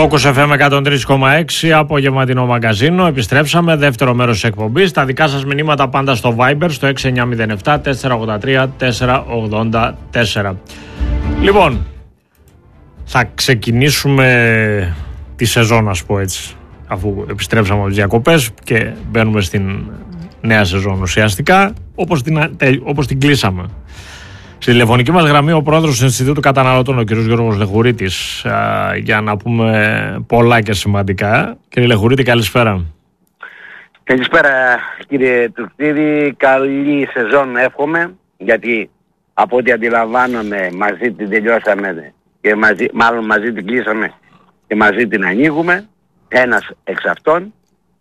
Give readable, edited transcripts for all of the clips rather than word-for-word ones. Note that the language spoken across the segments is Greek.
Focus FM 103,6, απογευματινό μαγκαζίνο. Επιστρέψαμε, δεύτερο μέρος της εκπομπής. Τα δικά σας μηνύματα πάντα στο Viber, στο 6907 483 484. Λοιπόν, θα ξεκινήσουμε τη σεζόν, ας πω έτσι, αφού επιστρέψαμε από τις διακοπές και μπαίνουμε στην νέα σεζόν ουσιαστικά, όπως την κλείσαμε. Στη τηλεφωνική μας γραμμή ο πρόεδρος του Ινστιτούτου Καταναλωτών, ο κ. Γιώργος Λεχουρίτης, για να πούμε πολλά και σημαντικά. Κύριε Λεχουρίτη, καλησπέρα. Καλησπέρα κύριε Τουρκτίδη, καλή σεζόν εύχομαι, γιατί από ό,τι αντιλαμβάνομαι μαζί την τελειώσαμε και μαζί την κλείσαμε και μαζί την ανοίγουμε, ένας εξ αυτών.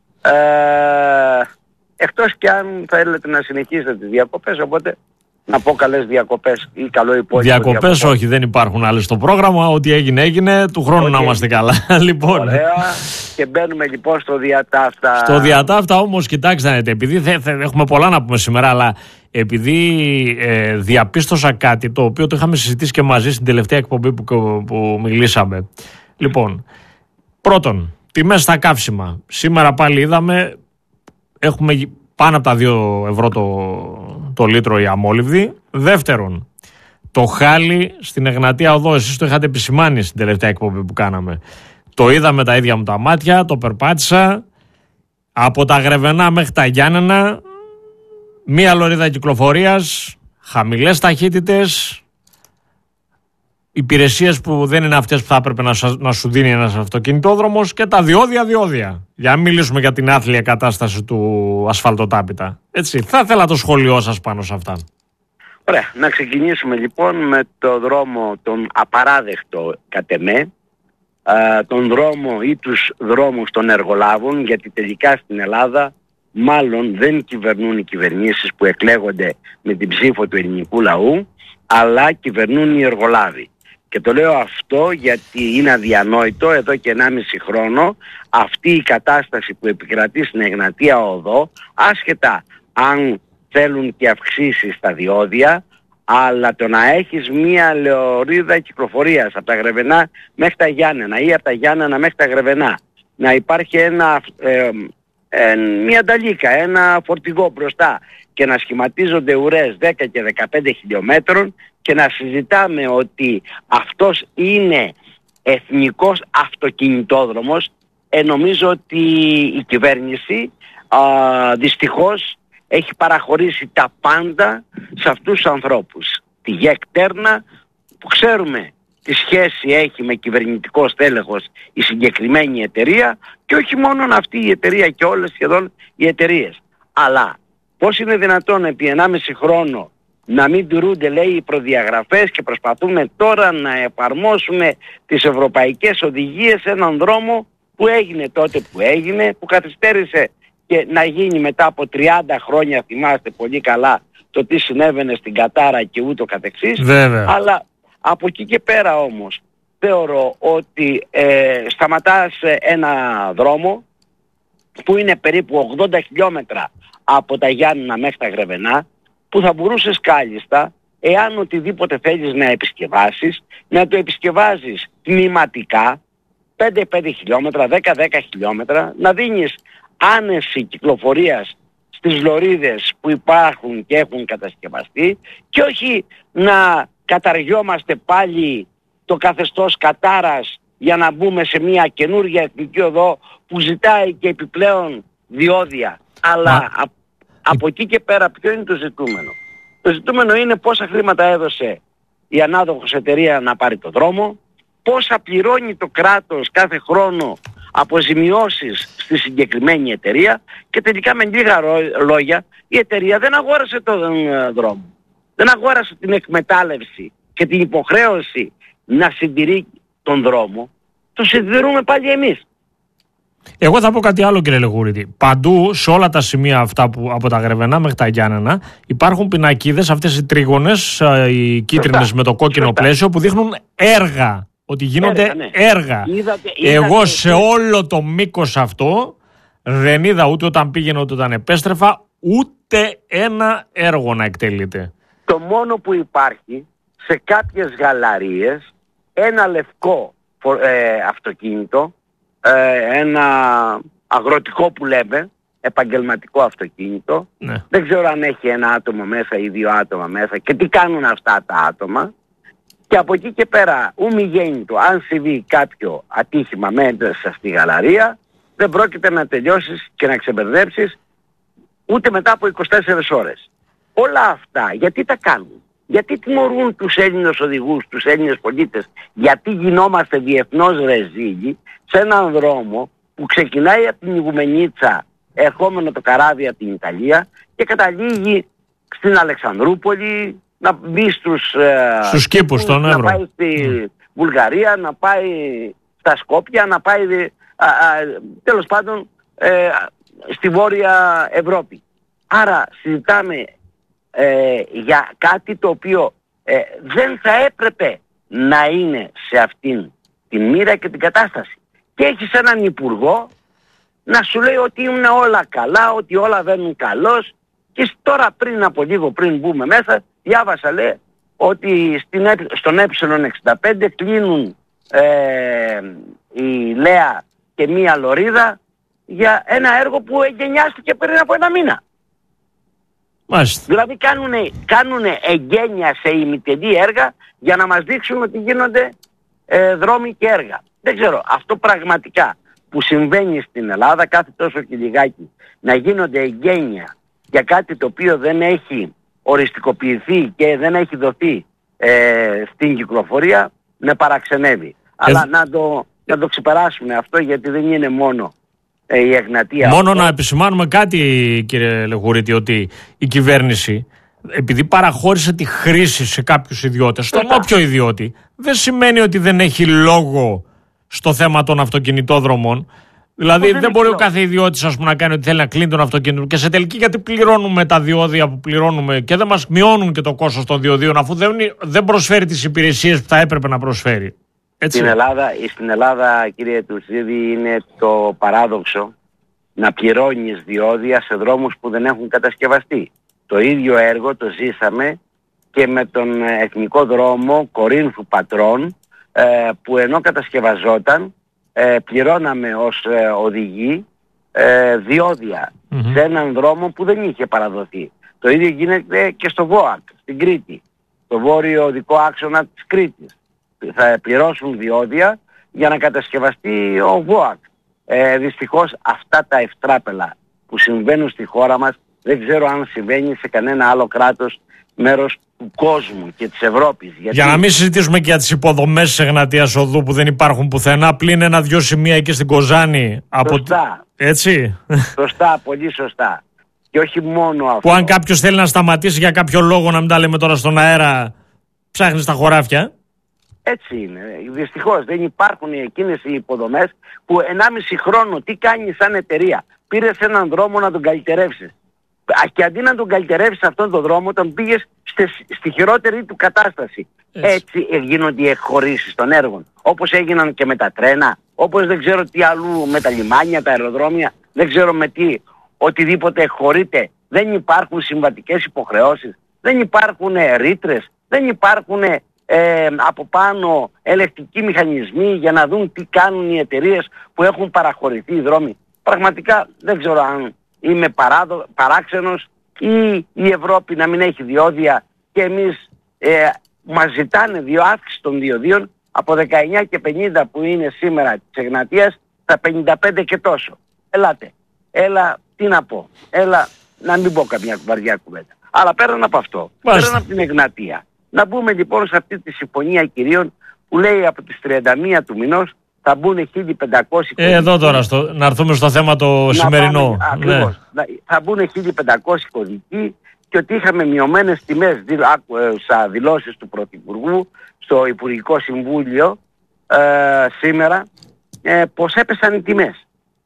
Εκτός και αν θέλετε να συνεχίσετε τις διακοπές, οπότε να πω καλές διακοπές ή καλό υπόλοιπο. Διακοπές όχι, δεν υπάρχουν άλλες στο πρόγραμμα. Ό,τι έγινε, του χρόνου να είμαστε καλά. Λοιπόν. Ωραία. Και μπαίνουμε λοιπόν στο διατάφτα. Στο διατάφτα όμως, κοιτάξτε, επειδή έχουμε πολλά να πούμε σήμερα, αλλά επειδή διαπίστωσα κάτι το οποίο το είχαμε συζητήσει και μαζί στην τελευταία εκπομπή που μιλήσαμε. Λοιπόν, πρώτον, τιμές στα καύσιμα. Σήμερα πάλι είδαμε, έχουμε πάνω από τα 2 ευρώ το λίτρο η αμόλυβδη. Δεύτερον, το χάλι στην Εγνατία Οδό, εσείς το είχατε επισημάνει στην τελευταία εκπομπή που κάναμε. Το είδα με τα ίδια μου τα μάτια, το περπάτησα. Από τα Γρεβενά μέχρι τα Γιάννενα, μία λωρίδα κυκλοφορίας, χαμηλές ταχύτητες, υπηρεσίες που δεν είναι αυτές που θα έπρεπε να σου δίνει ένας αυτοκινητόδρομος και τα διόδια. Για να μιλήσουμε για την άθλια κατάσταση του ασφαλτοτάπητα. Έτσι, θα ήθελα το σχόλιο σας πάνω σε αυτά. Ωραία, να ξεκινήσουμε λοιπόν με το δρόμο τον απαράδεκτο κατ' εμέ, τον δρόμο ή τους δρόμους των εργολάβων, γιατί τελικά στην Ελλάδα μάλλον δεν κυβερνούν οι κυβερνήσεις που εκλέγονται με την ψήφο του ελληνικού λαού, αλλά κυβερνούν οι εργολάβοι. Και το λέω αυτό γιατί είναι αδιανόητο εδώ και 1,5 χρόνο αυτή η κατάσταση που επικρατεί στην Εγνατία Οδό, άσχετα αν θέλουν και αυξήσεις στα διόδια, αλλά το να έχεις μία λεωρίδα κυκλοφορίας από τα Γρεβενά μέχρι τα Γιάννενα ή από τα Γιάννενα μέχρι τα Γρεβενά, να υπάρχει μία νταλίκα, ένα φορτηγό μπροστά και να σχηματίζονται ουρές 10 και 15 χιλιόμετρων και να συζητάμε ότι αυτός είναι εθνικός αυτοκινητόδρομος, νομίζω ότι η κυβέρνηση δυστυχώς έχει παραχωρήσει τα πάντα σε αυτούς τους ανθρώπους. Τη ΓΕΚ Τέρνα, που ξέρουμε τι σχέση έχει με κυβερνητικό στέλεχος η συγκεκριμένη εταιρεία, και όχι μόνο αυτή η εταιρεία και όλες σχεδόν οι εταιρείες. Αλλά πώς είναι δυνατόν επί 1,5 χρόνο να μην τηρούνται, λέει, οι προδιαγραφές και προσπαθούμε τώρα να εφαρμόσουμε τις ευρωπαϊκές οδηγίες σε έναν δρόμο που έγινε τότε που έγινε, που καθυστέρησε και να γίνει μετά από 30 χρόνια, θυμάστε πολύ καλά το τι συνέβαινε στην Κατάρα και ούτω καθεξής. Βέβαια. Αλλά από εκεί και πέρα όμως θεωρώ ότι σταματάς ένα δρόμο που είναι περίπου 80 χιλιόμετρα από τα Γιάννενα μέχρι τα Γρεβενά, που θα μπορούσες κάλλιστα, εάν οτιδήποτε θέλεις να επισκευάσεις, να το επισκευάζεις τμηματικά, 5-5 χιλιόμετρα, 10-10 χιλιόμετρα, να δίνεις άνεση κυκλοφορίας στις λωρίδες που υπάρχουν και έχουν κατασκευαστεί, και όχι να καταργιόμαστε πάλι το καθεστώς Κατάρας για να μπούμε σε μια καινούργια εθνική οδό που ζητάει και επιπλέον διόδια. Αλλά από εκεί και πέρα ποιο είναι το ζητούμενο? Το ζητούμενο είναι πόσα χρήματα έδωσε η ανάδοχος εταιρεία να πάρει το δρόμο, πόσα πληρώνει το κράτος κάθε χρόνο αποζημιώσεις στη συγκεκριμένη εταιρεία, και τελικά με λίγα λόγια η εταιρεία δεν αγόρασε τον δρόμο. Δεν αγόρασε την εκμετάλλευση και την υποχρέωση να συντηρεί τον δρόμο. Το συντηρούμε πάλι εμείς. Εγώ θα πω κάτι άλλο, κύριε Λεχουρίτη. Παντού, σε όλα τα σημεία αυτά που από τα Γρεβενά μέχρι τα Γιάννενα, υπάρχουν πινακίδες, αυτές οι τρίγωνες, οι κίτρινες με το κόκκινο πλαίσιο, που δείχνουν έργα. Ότι γίνονται έργα. Είδατε, εγώ σε όλο το μήκος αυτό δεν είδα ούτε όταν πήγαινα ούτε όταν επέστρεφα ούτε ένα έργο να εκτελείται. Το μόνο που υπάρχει σε κάποιες γαλαρίες, ένα λευκό αυτοκίνητο, ένα αγροτικό που λέμε, επαγγελματικό αυτοκίνητο. Ναι. Δεν ξέρω αν έχει ένα άτομο μέσα ή 2 άτομα μέσα και τι κάνουν αυτά τα άτομα. Και από εκεί και πέρα, ούμιγέννητο, αν συμβεί κάποιο ατύχημα μέσα στη γαλαρία, δεν πρόκειται να τελειώσεις και να ξεμπερδέψεις ούτε μετά από 24 ώρες. Όλα αυτά γιατί τα κάνουν? Γιατί τιμωρούν τους Έλληνες οδηγούς, τους Έλληνες πολίτες? Γιατί γινόμαστε διεθνώς ρεζίλοι σε έναν δρόμο που ξεκινάει από την Ιγουμενίτσα ερχόμενο το καράβι από την Ιταλία και καταλήγει στην Αλεξανδρούπολη, να μπει στους κήπους στον Εύρο, να πάει στη Βουλγαρία, να πάει στα Σκόπια, να πάει τέλος πάντων στη Βόρεια Ευρώπη. Άρα συζητάμε για κάτι το οποίο δεν θα έπρεπε να είναι σε αυτήν την μοίρα και την κατάσταση. Και έχεις έναν υπουργό να σου λέει ότι είναι όλα καλά, ότι όλα βαίνουν καλώς, και τώρα πριν από λίγο, πριν μπούμε μέσα, διάβασα, λέει, ότι στον Ε65 κλείνουν η Λέα και μία λωρίδα για ένα έργο που εγκαινιάστηκε πριν από 1 μήνα. Μάλιστα. Δηλαδή κάνουνε εγγένεια σε ημιτελή έργα για να μας δείξουν ότι γίνονται δρόμοι και έργα. Δεν ξέρω, αυτό πραγματικά που συμβαίνει στην Ελλάδα κάθε τόσο και λιγάκι, να γίνονται εγγένεια για κάτι το οποίο δεν έχει οριστικοποιηθεί και δεν έχει δοθεί στην κυκλοφορία, με παραξενεύει. Αλλά να το ξεπεράσουμε αυτό, γιατί δεν είναι μόνο η Εγνατία. Μόνο να επισημάνουμε κάτι, κύριε Λεγουρίτη, ότι η κυβέρνηση, επειδή παραχώρησε τη χρήση σε κάποιους ιδιώτες, στον όποιο ιδιώτη, δεν σημαίνει ότι δεν έχει λόγο στο θέμα των αυτοκινητόδρομων. Δηλαδή δεν μπορεί ο κάθε ιδιώτης, ας πούμε, να κάνει ότι θέλει να κλείνει τον αυτοκίνητο, και σε τελική, γιατί πληρώνουμε τα διόδια που πληρώνουμε και δεν μας μειώνουν και το κόστος των διοδίων, αφού δεν προσφέρει τις υπηρεσίες που θα έπρεπε να προσφέρει. Έτσι. Στην Ελλάδα, κύριε Τουρσίδη, είναι το παράδοξο να πληρώνεις διόδια σε δρόμους που δεν έχουν κατασκευαστεί. Το ίδιο έργο το ζήσαμε και με τον εθνικό δρόμο Κορίνθου Πατρών, που ενώ κατασκευαζόταν, πληρώναμε ως οδηγοί διόδια σε έναν δρόμο που δεν είχε παραδοθεί. Το ίδιο γίνεται και στο ΒΟΑΚ, στην Κρήτη, το βόρειο οδικό άξονα της Κρήτης. Θα πληρώσουν διόδια για να κατασκευαστεί ο ΒΟΑΚ. Δυστυχώς αυτά τα ευτράπελα που συμβαίνουν στη χώρα μας δεν ξέρω αν συμβαίνει σε κανένα άλλο κράτος, μέρος του κόσμου και της Ευρώπης. Για να μην συζητήσουμε και για τις υποδομές της Εγνατίας Οδού που δεν υπάρχουν πουθενά, πλην 1-2 σημεία εκεί στην Κοζάνη. Σωστά. Έτσι. Σωστά, πολύ σωστά. Και όχι μόνο αυτό. Που αν κάποιος θέλει να σταματήσει για κάποιο λόγο, να μην τα λέμε τώρα στον αέρα, ψάχνει στα χωράφια. Έτσι είναι. Δυστυχώς δεν υπάρχουν εκείνες οι υποδομές που 1,5 χρόνο τι κάνεις σαν εταιρεία? Πήρες έναν δρόμο να τον καλυτερεύσεις. Και αντί να τον καλυτερεύσεις αυτόν τον δρόμο, τον πήγες στη χειρότερη του κατάσταση. Έτσι γίνονται οι εκχωρήσεις των έργων. Όπως έγιναν και με τα τρένα, όπως δεν ξέρω τι αλλού με τα λιμάνια, τα αεροδρόμια, δεν ξέρω με τι, οτιδήποτε εκχωρείται. Δεν υπάρχουν συμβατικές υποχρεώσεις, δεν υπάρχουν ρήτρες, δεν υπάρχουν από πάνω ελεκτικοί μηχανισμοί για να δουν τι κάνουν οι εταιρείες που έχουν παραχωρηθεί οι δρόμοι. Πραγματικά δεν ξέρω αν είμαι παράξενος ή η Ευρώπη να μην έχει διόδια και εμείς μας ζητάνε αύξηση των διοδίων από 19 και 50 που είναι σήμερα της Εγνατίας στα 55 και τόσο. Ελάτε. Έλα, τι να πω. Έλα, να μην πω καμιά βαριά κουβέντα. Αλλά πέραν από αυτό, πέραν από την Εγνατία, να μπούμε λοιπόν σε αυτή τη συμφωνία κυρίων που λέει από τις 31 του μηνός θα μπουν 1.500 κωδικοί. Εδώ τώρα να έρθουμε στο θέμα το σημερινό. Ακριβώς. Ναι. Θα μπουν 1.500 κωδικοί και ότι είχαμε μειωμένες τιμές. Άκουσα δηλώσεις του Πρωθυπουργού στο Υπουργικό Συμβούλιο σήμερα πως έπεσαν οι τιμές.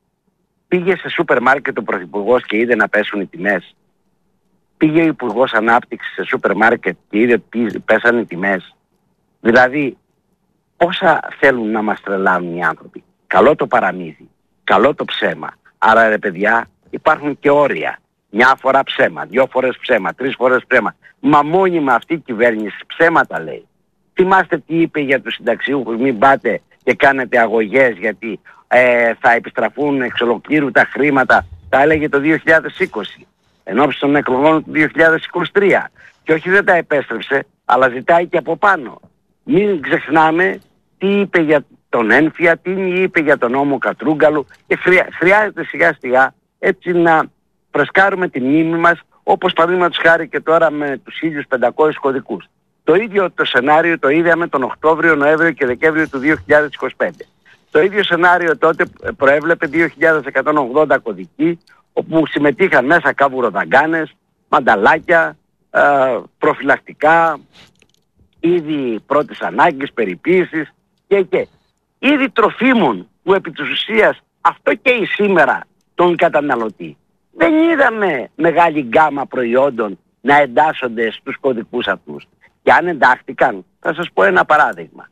Πήγε σε σούπερ μάρκετ ο Πρωθυπουργός και είδε να πέσουν οι τιμές. Πήγε ο Υπουργός Ανάπτυξης σε σούπερ μάρκετ και είδε πέσαν οι τιμές. Δηλαδή, πόσα θέλουν να μας τρελάνουν οι άνθρωποι? Καλό το παραμύθι, καλό το ψέμα. Άρα ρε παιδιά, υπάρχουν και όρια. Μια φορά ψέμα, 2 φορές ψέμα, 3 φορές ψέμα. Μα μόνιμα αυτή η κυβέρνηση ψέματα λέει. Θυμάστε τι είπε για τους συνταξιούχους? Μην πάτε και κάνετε αγωγές γιατί θα επιστραφούν εξ ολοκλήρου τα χρήματα, τα έλεγε το 2020, ενώπιση των εκλογών του 2023. Και όχι δεν τα επέστρεψε, αλλά ζητάει και από πάνω. Μην ξεχνάμε τι είπε για τον Ένφια, τι είπε για τον νόμο Κατρούγκαλου και χρειάζεται σιγά σιγά έτσι να φρεσκάρουμε τη μνήμη μας, όπως παραδείγματος χάρη και τώρα με τους 1500 κωδικούς. Το ίδιο το σενάριο το είδαμε τον Οκτώβριο, Νοέμβριο και Δεκέμβριο του 2025. Το ίδιο σενάριο τότε προέβλεπε 2.180 κωδικοί, όπου συμμετείχαν μέσα καβουροδαγκάνες, μανταλάκια, προφυλακτικά, είδη πρώτης ανάγκης, περιποίησης και. Είδη τροφίμων που επί της ουσίας αυτό καίει σήμερα τον καταναλωτή. Δεν είδαμε μεγάλη γκάμα προϊόντων να εντάσσονται στους κωδικούς αυτούς. Και αν εντάχθηκαν, θα σας πω ένα παράδειγμα.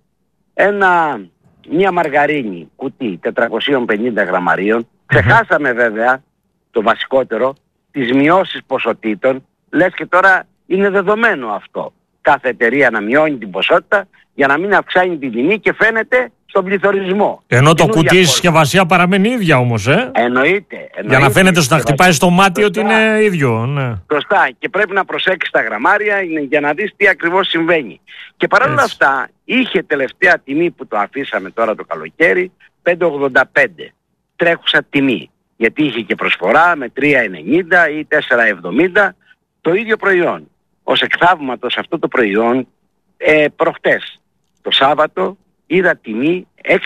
Μια μαργαρίνη κουτί 450 γραμμαρίων, ξεχάσαμε βέβαια το βασικότερο, τις μειώσεις ποσοτήτων, λες και τώρα είναι δεδομένο αυτό. Κάθε εταιρεία να μειώνει την ποσότητα για να μην αυξάνει την τιμή και φαίνεται στον πληθωρισμό. Ενώ το κουτί η συσκευασία παραμένει ίδια όμως, Εννοείται. Για να φαίνεται να χτυπάει στο μάτι ότι είναι ίδιο. Ναι. Σωστά. Και πρέπει να προσέξεις τα γραμμάρια για να δεις τι ακριβώς συμβαίνει. Και παρόλα αυτά είχε τελευταία τιμή που το αφήσαμε τώρα το καλοκαίρι 5,85 τρέχουσα τιμή. Γιατί είχε και προσφορά με 3,90 ή 4,70 το ίδιο προϊόν. Ως εκθαύματος αυτό το προϊόν προχτές το Σάββατο είδα τιμή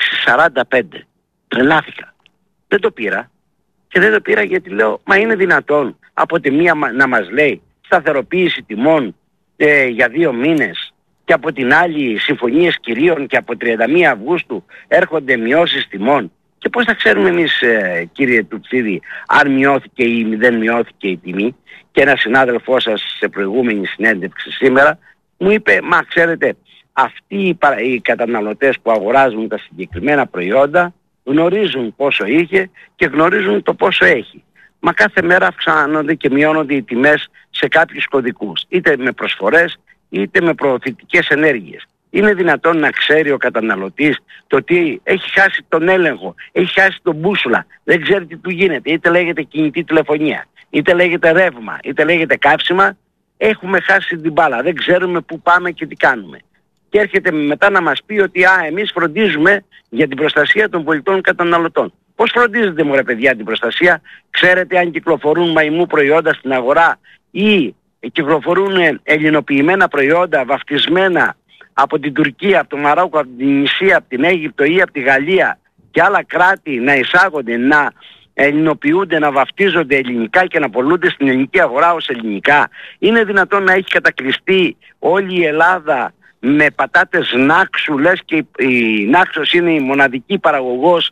6,45. Τρελάθηκα. Δεν το πήρα. Και δεν το πήρα γιατί λέω, μα είναι δυνατόν από τη μία να μας λέει σταθεροποίηση τιμών για 2 μήνες και από την άλλη συμφωνίες κυρίων και από 31 Αυγούστου έρχονται μειώσεις τιμών. Και πώς θα ξέρουμε εμείς κύριε Τουψίδη αν μειώθηκε ή δεν μειώθηκε η τιμή? Και ένας συνάδελφός σας σε προηγούμενη συνέντευξη σήμερα μου είπε, μα ξέρετε, αυτοί οι καταναλωτές που αγοράζουν τα συγκεκριμένα προϊόντα γνωρίζουν πόσο είχε και γνωρίζουν το πόσο έχει. Μα κάθε μέρα αυξάνονται και μειώνονται οι τιμές σε κάποιους κωδικούς, είτε με προσφορές είτε με προωθητικές ενέργειες. Είναι δυνατόν να ξέρει ο καταναλωτής το ότι έχει χάσει τον έλεγχο, έχει χάσει τον μπούσουλα, δεν ξέρει τι του γίνεται, είτε λέγεται κινητή τηλεφωνία, είτε λέγεται ρεύμα, είτε λέγεται καύσιμα? Έχουμε χάσει την μπάλα, δεν ξέρουμε πού πάμε και τι κάνουμε. Και έρχεται μετά να μας πει ότι εμείς φροντίζουμε για την προστασία των πολιτών καταναλωτών. Πώς φροντίζετε μωρέ παιδιά την προστασία? Ξέρετε αν κυκλοφορούν μαϊμού προϊόντα στην αγορά ή κυκλοφορούν ελληνοποιημένα προϊόντα βαφτισμένα από την Τουρκία, από το Μαρόκο, από την Ινησία, από την Αίγυπτο ή από τη Γαλλία και άλλα κράτη να εισάγονται, να ελληνοποιούνται, να βαφτίζονται ελληνικά και να πωλούνται στην ελληνική αγορά ως ελληνικά? Είναι δυνατόν να έχει κατακλειστεί όλη η Ελλάδα με πατάτες Νάξου, λες και η Νάξος είναι η μοναδική παραγωγός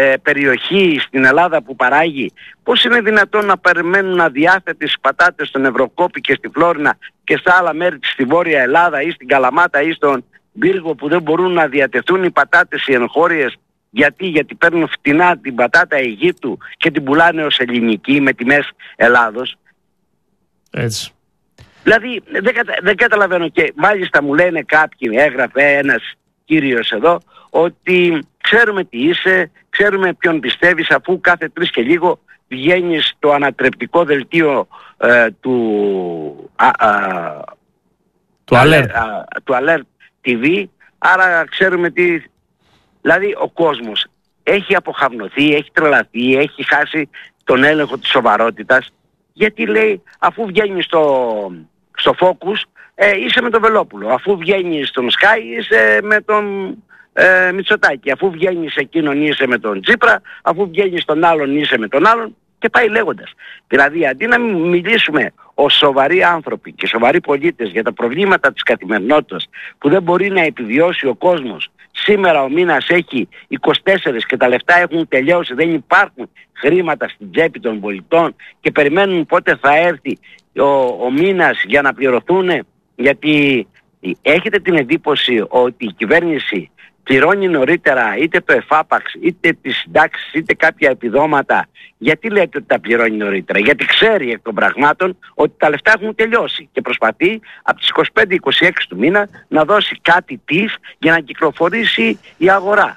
περιοχή στην Ελλάδα που παράγει? Πώς είναι δυνατόν να περιμένουν αδιάθετες πατάτες στον Ευρωκόπη και στη Φλόρινα και στα άλλα μέρη στη Βόρεια Ελλάδα ή στην Καλαμάτα ή στον Πύργο που δεν μπορούν να διατεθούν οι πατάτες οι εγχώριες? Γιατί παίρνουν φτηνά την πατάτα Αιγύπτου και την πουλάνε ως ελληνική με τιμές Ελλάδος. Έτσι. Δηλαδή δεν καταλαβαίνω. Και μάλιστα μου λένε κάποιοι, έγραφε ένας κύριος εδώ, ότι ξέρουμε τι είσαι, ξέρουμε ποιον πιστεύεις, αφού κάθε 3 και λίγο βγαίνεις στο ανατρεπτικό δελτίο του Alert TV, άρα ξέρουμε τι. Δηλαδή ο κόσμος έχει αποχαμνωθεί, έχει τρελαθεί, έχει χάσει τον έλεγχο της σοβαρότητας. Γιατί λέει, αφού βγαίνεις στο Focus είσαι με τον Βελόπουλο, αφού βγαίνεις στον Sky είσαι με τον Μητσοτάκη, αφού βγαίνεις εκείνον είσαι με τον Τσίπρα, αφού βγαίνεις στον άλλον είσαι με τον άλλον, και πάει λέγοντας. Δηλαδή αντί να μιλήσουμε ως σοβαροί άνθρωποι και σοβαροί πολίτες για τα προβλήματα της καθημερινότητας που δεν μπορεί να επιβιώσει ο κόσμος, σήμερα ο μήνας έχει 24 και τα λεφτά έχουν τελειώσει, δεν υπάρχουν χρήματα στην τσέπη των πολιτών και περιμένουν πότε θα έρθει ο μήνας για να πληρωθούν, γιατί έχετε την εντύπωση ότι η κυβέρνηση πληρώνει νωρίτερα είτε το ΕΦΑΠΑΞ είτε τις συντάξεις είτε κάποια επιδόματα? Γιατί λέτε ότι τα πληρώνει νωρίτερα? Γιατί ξέρει εκ των πραγμάτων ότι τα λεφτά έχουν τελειώσει και προσπαθεί από τις 25-26 του μήνα να δώσει κάτι της για να κυκλοφορήσει η αγορά.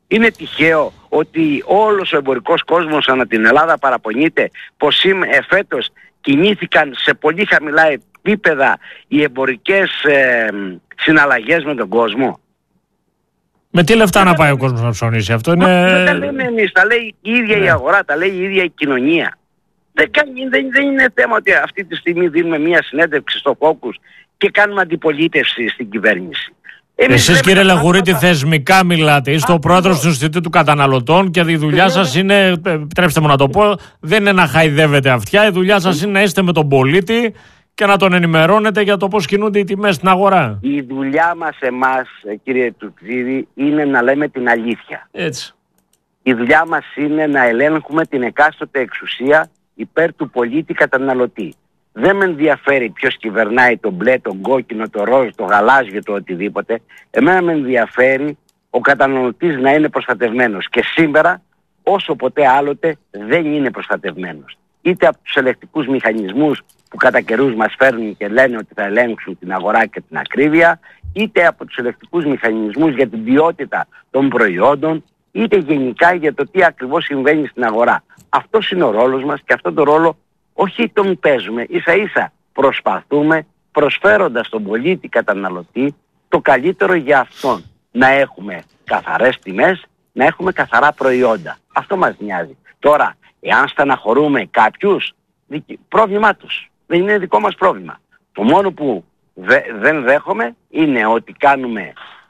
Είναι τυχαίο ότι όλος ο εμπορικός κόσμος ανά την Ελλάδα παραπονείται πως φέτος κινήθηκαν σε πολύ χαμηλά επίπεδα οι εμπορικές συναλλαγές με τον κόσμο? Με τι λεφτά να πάει ο κόσμος να ψωνίσει? Αυτό είναι... Δεν τα λέμε εμείς, τα λέει η ίδια η αγορά, τα λέει η ίδια η κοινωνία. Δεν είναι θέμα ότι αυτή τη στιγμή δίνουμε μια συνέντευξη στο Focus και κάνουμε αντιπολίτευση στην κυβέρνηση. Εσείς, κύριε Λαγουρίτη, θεσμικά μιλάτε. Είστε ο πρόεδρος του Ινστιτούτου Καταναλωτών και η δουλειά σας είναι, επιτρέψτε μου να το πω, δεν είναι να χαϊδεύετε αυτιά. Η δουλειά σας είναι να είστε με τον πολίτη και να τον ενημερώνετε για το πώς κινούνται οι τιμές στην αγορά. Η δουλειά μας εμάς, κύριε Τουρκζίδη, είναι να λέμε την αλήθεια. Έτσι. Η δουλειά μας είναι να ελέγχουμε την εκάστοτε εξουσία υπέρ του πολίτη καταναλωτή. Δεν με ενδιαφέρει ποιος κυβερνάει, το μπλε, το κόκκινο, το ροζ, το γαλάζιο, το οτιδήποτε. Εμένα με ενδιαφέρει ο καταναλωτής να είναι προστατευμένος. Και σήμερα, όσο ποτέ άλλοτε, δεν είναι προστατευμένος. Είτε από τους ελεκτικούς μηχανισμούς που κατά καιρούς μας φέρνουν και λένε ότι θα ελέγξουν την αγορά και την ακρίβεια, είτε από τους ελεκτικούς μηχανισμούς για την ποιότητα των προϊόντων, είτε γενικά για το τι ακριβώς συμβαίνει στην αγορά. Αυτός είναι ο ρόλος μας και αυτόν τον ρόλο όχι τον παίζουμε, ίσα ίσα προσπαθούμε, προσφέροντας στον πολίτη καταναλωτή το καλύτερο για αυτόν. Να έχουμε καθαρές τιμές, να έχουμε καθαρά προϊόντα. Αυτό μας νοιάζει. Τώρα, εάν στεναχωρούμε κάποιους, πρόβλημά τους. Δεν είναι δικό μας πρόβλημα. Το μόνο που δεν δέχομαι είναι ότι κάνουμε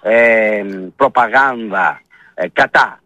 προπαγάνδα κατά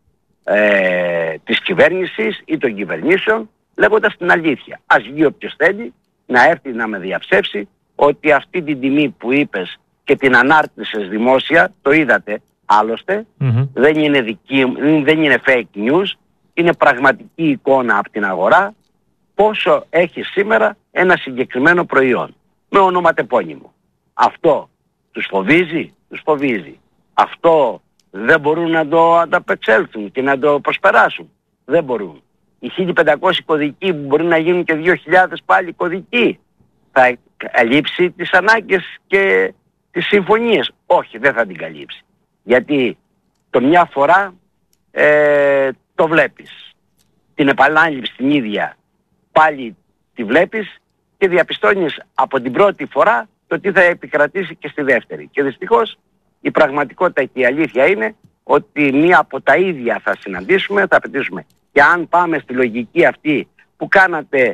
της κυβέρνησης ή των κυβερνήσεων, λέγοντας την αλήθεια. Ας βγει όποιος θέλει να έρθει να με διαψεύσει ότι αυτή την τιμή που είπες και την ανάρτησες δημόσια, το είδατε άλλωστε, δεν είναι fake news, είναι πραγματική εικόνα από την αγορά, πόσο έχει σήμερα ένα συγκεκριμένο προϊόν με ονοματεπώνυμο. Αυτό τους φοβίζει? Τους φοβίζει. Αυτό δεν μπορούν να το ανταπεξέλθουν και να το προσπεράσουν? Δεν μπορούν. Οι 1500 κωδικοί που μπορεί να γίνουν και 2000 πάλι κωδικοί, θα καλύψει τις ανάγκες και τις συμφωνίες? Όχι, δεν θα την καλύψει. Γιατί το μια φορά το βλέπεις. Την επανάληψη την ίδια πάλι τη βλέπεις και διαπιστώνεις από την πρώτη φορά το τι θα επικρατήσει και στη δεύτερη. Και δυστυχώς η πραγματικότητα και η αλήθεια είναι ότι μία από τα ίδια θα συναντήσουμε, θα απαιτήσουμε. Και αν πάμε στη λογική αυτή που κάνατε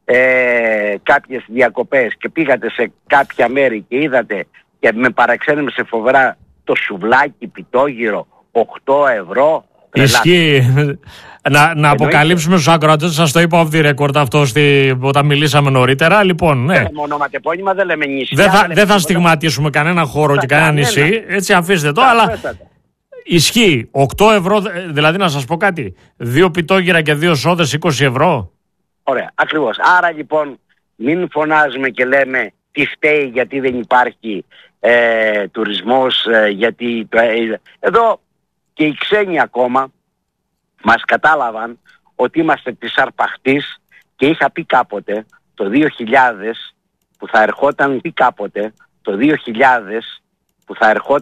κάποιες διακοπές και πήγατε σε κάποια μέρη και είδατε και με παραξένεψε φοβερά το σουβλάκι πιτόγυρο 8 ευρώ. Ισχύει. Να αποκαλύψουμε στους ακροατές, σας το είπα off the record αυτό όταν μιλήσαμε νωρίτερα. Λοιπόν, ναι. Δεν λέμε ονοματεπώνυμα, δεν λέμε νησιά. Δεν θα στιγματίσουμε κανένα χώρο και κανένα νησί. Έτσι αφήστε το, αλλά ισχύει. 8 ευρώ, δηλαδή να σας πω κάτι. 2 πιτόγυρα και 2 σόδες 20 ευρώ. Ωραία, ακριβώς. Άρα λοιπόν μην φωνάζουμε και λέμε τι φταίει γιατί δεν υπάρχει τουρισμός, γιατί εδώ και οι ξένοι ακόμα μας κατάλαβαν ότι είμαστε της αρπαχτής και είχα πει κάποτε το 2000 που θα ερχόταν